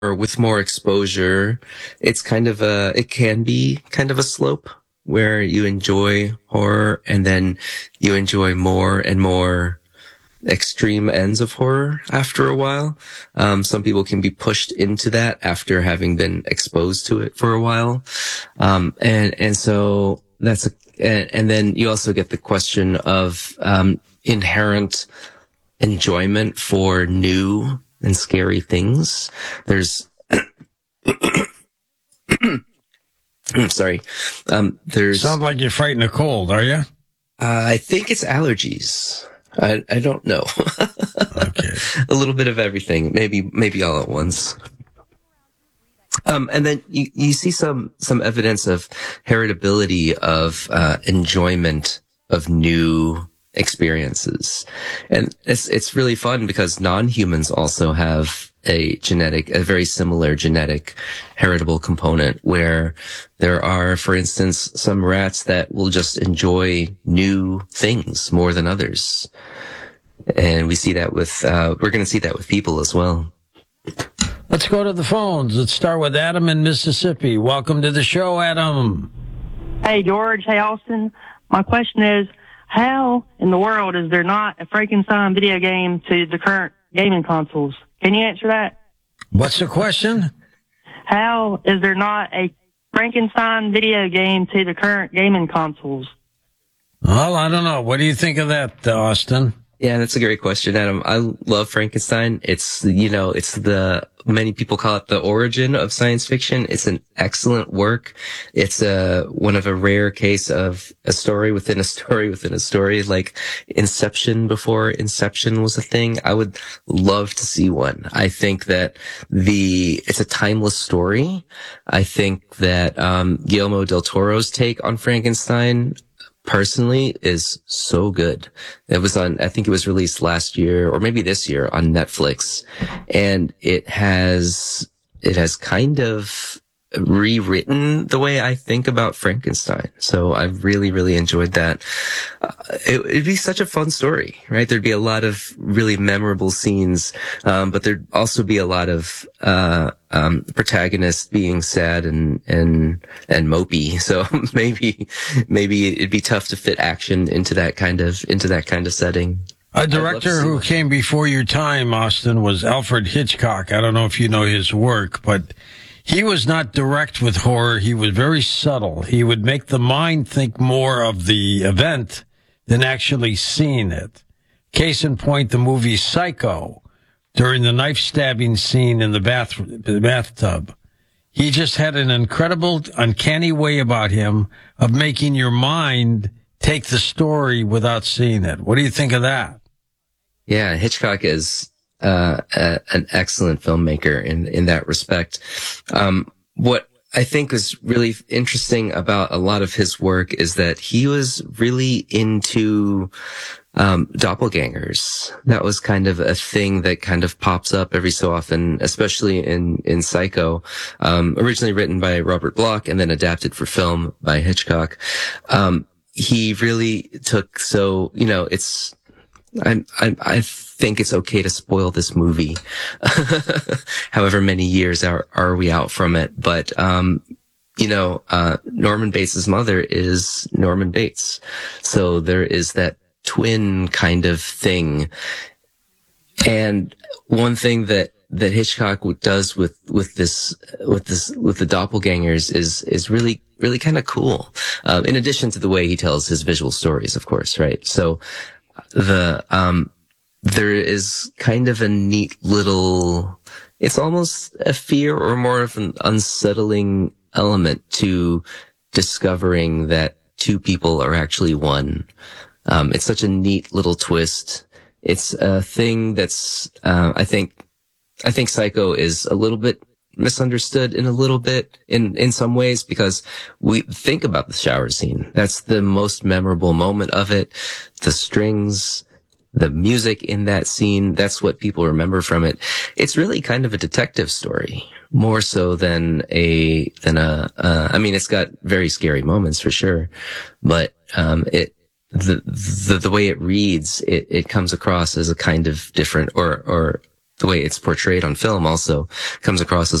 or with more exposure, it can be kind of a slope where you enjoy horror and then you enjoy more and more extreme ends of horror after a while. Some people can be pushed into that after having been exposed to it for a while. And so and then you also get the question of, inherent enjoyment for new and scary things. I'm sorry. Sounds like you're fighting a cold, are you? I think it's allergies. I don't know. Okay. A little bit of everything, maybe all at once. And then you see some evidence of heritability of enjoyment of new experiences. And it's really fun because non-humans also have a very similar genetic heritable component where there are, for instance, some rats that will just enjoy new things more than others. And we see that we're going to see that with people as well. Let's go to the phones. Let's start with Adam in Mississippi. Welcome to the show, Adam. Hey, George. Hey, Austin. My question is, how in the world is there not a Frankenstein video game to the current gaming consoles? Can you answer that? What's the question? How is there not a Frankenstein video game to the current gaming consoles? Well, I don't know. What do you think of that, Austin? Yeah, that's a great question, Adam. I love Frankenstein. Many people call it the origin of science fiction. It's an excellent work. It's one of a rare case of a story within a story within a story, like Inception before Inception was a thing. I would love to see one. I think that it's a timeless story. I think that, Guillermo del Toro's take on Frankenstein personally is so good. I think it was released last year or maybe this year on Netflix, and it has kind of rewritten the way I think about Frankenstein. So I really, really enjoyed that. It'd be such a fun story, right? There'd be a lot of really memorable scenes, but there'd also be a lot of protagonists being sad and mopey. So maybe it'd be tough to fit action into that kind of setting. A director who came before your time, Austin, was Alfred Hitchcock. I don't know if you know his work, but he was not direct with horror. He was very subtle. He would make the mind think more of the event than actually seeing it. Case in point, the movie Psycho, during the knife stabbing scene in the bathtub. He just had an incredible, uncanny way about him of making your mind take the story without seeing it. What do you think of that? Yeah, Hitchcock is an excellent filmmaker in that respect. What I think is really interesting about a lot of his work is that he was really into doppelgangers. That was kind of a thing that kind of pops up every so often, especially in Psycho, originally written by Robert Bloch and then adapted for film by Hitchcock. He really took, I think it's okay to spoil this movie. However many years are we out from it. But, Norman Bates' mother is Norman Bates. So there is that twin kind of thing. And one thing that Hitchcock does with the doppelgangers is really, really kind of cool. In addition to the way he tells his visual stories, of course, right? So, there is kind of a neat little, it's almost a fear or more of an unsettling element to discovering that two people are actually one. It's such a neat little twist. It's a thing that's, I think Psycho is a little bit misunderstood in some ways, because we think about the shower scene. That's the most memorable moment of it. The strings, the music in that scene, that's what people remember from it. It's really kind of a detective story, more so than I mean, it's got very scary moments for sure, but, the way it reads, it comes across as a kind of different or the way it's portrayed on film also comes across as